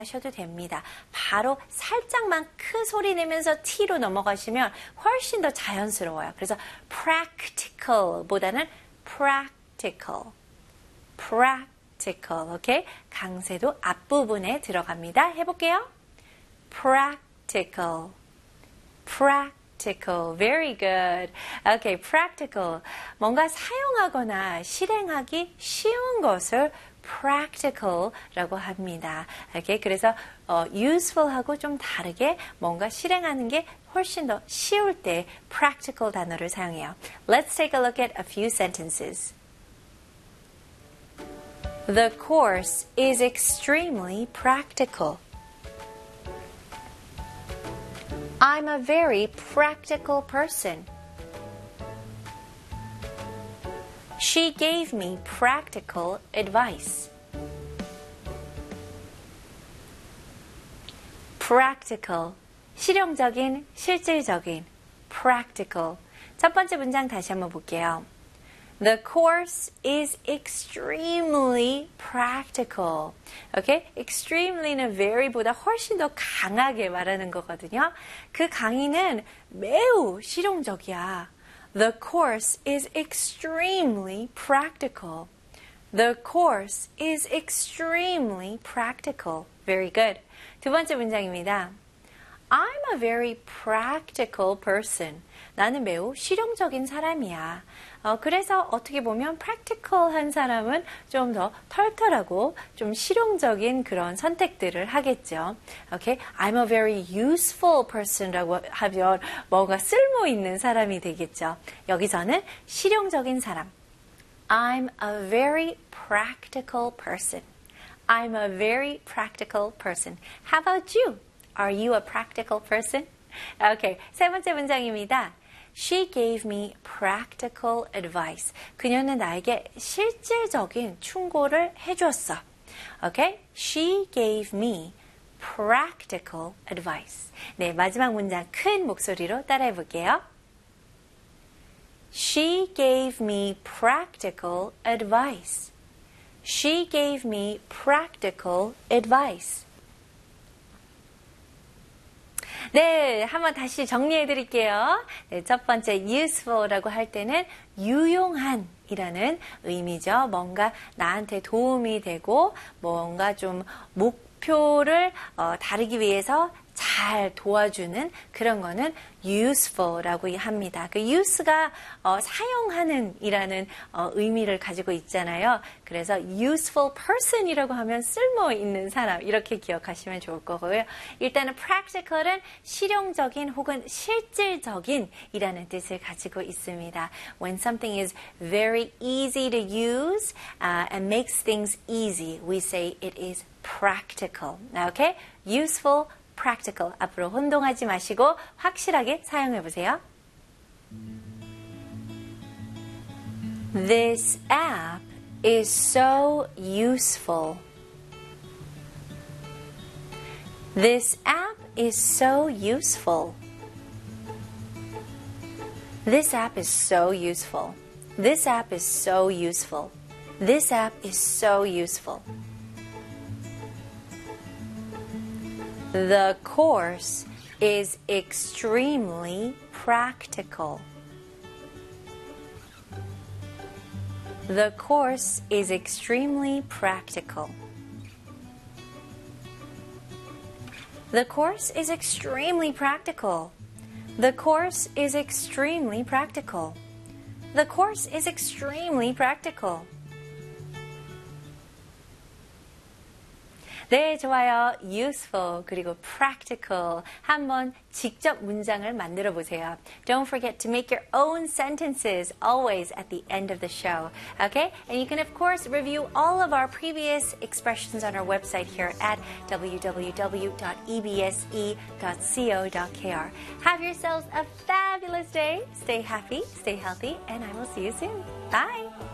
하셔도 됩니다. 바로 살짝만 큰 소리 내면서 T로 넘어가시면 훨씬 더 자연스러워요. 그래서 practical 보다는 practical. 오케이? 강세도 앞부분에 들어갑니다. 해볼게요. practical. Very good. Okay, practical. 뭔가 사용하거나 실행하기 쉬운 것을 practical라고 합니다. Okay, 그래서 useful하고 좀 다르게 뭔가 실행하는 게 훨씬 더 쉬울 때 practical 단어를 사용해요. Let's take a look at a few sentences. The course is extremely practical. I'm a very practical person. She gave me practical advice. Practical, 실용적인, 실질적인, practical. 첫 번째 문장 다시 한번 볼게요. The course is extremely practical. Okay? extremely는 very보다 훨씬 더 강하게 말하는 거거든요. 그 강의는 매우 실용적이야. The course is extremely practical. The course is extremely practical. Very good. 두 번째 문장입니다. I'm a very practical person. 나는 매우 실용적인 사람이야. 그래서 어떻게 보면 practical한 사람은 좀 더 털털하고 좀 실용적인 그런 선택들을 하겠죠. Okay? I'm a very useful person라고 하면 뭔가 쓸모 있는 사람이 되겠죠. 여기서는 실용적인 사람. I'm a very practical person. I'm a very practical person. How about you? Are you a practical person? Okay, 세 번째 문장입니다. She gave me practical advice. 그녀는 나에게 실질적인 충고를 해줬어. Okay? She gave me practical advice. 네, 마지막 문장 큰 목소리로 따라해 볼게요. She gave me practical advice. She gave me practical advice. 네, 한번 다시 정리해 드릴게요. 네, 첫 번째 useful라고 할 때는 유용한 이라는 의미죠. 뭔가 나한테 도움이 되고 뭔가 좀 목표를 다루기 위해서 잘 도와주는 그런 거는 useful라고 합니다. 그 use가 사용하는 이라는 의미를 가지고 있잖아요. 그래서 useful person이라고 하면 쓸모 있는 사람 이렇게 기억하시면 좋을 거고요. 일단은 practical은 실용적인 혹은 실질적인 이라는 뜻을 가지고 있습니다. When something is very easy to use and makes things easy, we say it is practical. Okay? Useful, practical. 앞으로 혼동하지 마시고 확실하게 사용해 보세요. This app is so useful. This app is so useful. This app is so useful. This app is so useful. This app is so useful. The course is extremely practical. The course is extremely practical. The course is extremely practical. The course is extremely practical. The course is extremely practical. 네, 좋아요. useful 그리고 practical 한번 직접 문장을 만들어 보세요. Don't forget to make your own sentences always at the end of the show. Okay? And you can of course review all of our previous expressions on our website here at www.ebse.co.kr. Have yourselves a fabulous day. Stay happy, stay healthy, and I will see you soon. Bye!